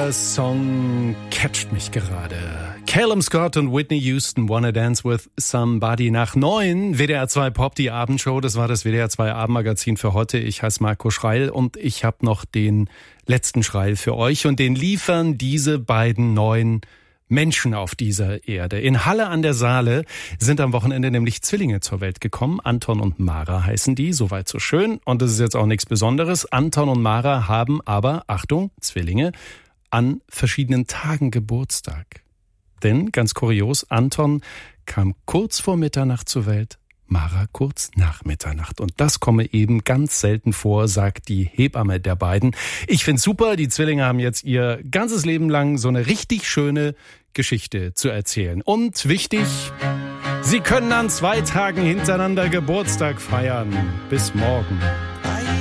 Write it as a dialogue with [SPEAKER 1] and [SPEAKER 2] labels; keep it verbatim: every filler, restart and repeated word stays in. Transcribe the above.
[SPEAKER 1] Dieser Song catcht mich gerade. Callum Scott und Whitney Houston, Wanna Dance with Somebody. Nach neun, W D R zwei Pop, die Abendshow. Das war das W D R zwei Abendmagazin für heute. Ich heiße Marco Schreil und ich habe noch den letzten Schreil für euch. Und den liefern diese beiden neuen Menschen auf dieser Erde. In Halle an der Saale sind am Wochenende nämlich Zwillinge zur Welt gekommen. Anton und Mara heißen die, soweit so schön. Und das ist jetzt auch nichts Besonderes. Anton und Mara haben aber, Achtung, Zwillinge, an verschiedenen Tagen Geburtstag. Denn, ganz kurios, Anton kam kurz vor Mitternacht zur Welt, Mara kurz nach Mitternacht. Und das komme eben ganz selten vor, sagt die Hebamme der beiden. Ich find's super, die Zwillinge haben jetzt ihr ganzes Leben lang so eine richtig schöne Geschichte zu erzählen. Und wichtig, sie können an zwei Tagen hintereinander Geburtstag feiern. Bis morgen.